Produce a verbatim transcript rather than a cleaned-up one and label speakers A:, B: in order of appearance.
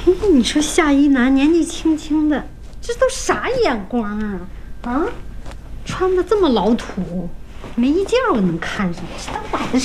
A: 你说夏一楠年纪轻轻的，这都啥眼光啊？啊，穿的这么老土，没一件我能看上，这当摆的